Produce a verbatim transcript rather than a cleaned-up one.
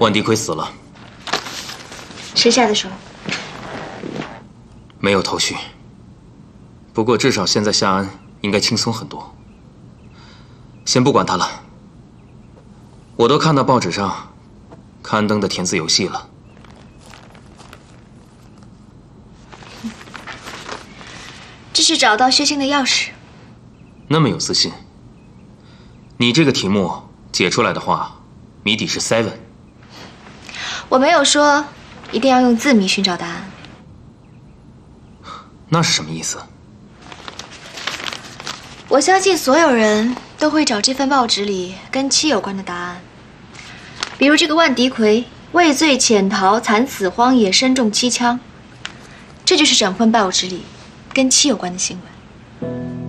万迪奎死了。 谁下的手？ 没有头绪。不过至少现在夏安应该轻松很多。先不管他了。我都看到报纸上刊登的填字游戏了。 这是找到薛星的钥匙。 那么有自信？你这个题目解出来的话，谜底是 seven。 我没有说一定要用字谜寻找答案。 那是什么意思？ 我相信所有人都会找这份报纸里跟妻有关的答案，比如这个万迪奎畏罪潜逃，惨死荒野，身中七枪，这就是整份报纸里跟妻有关的新闻。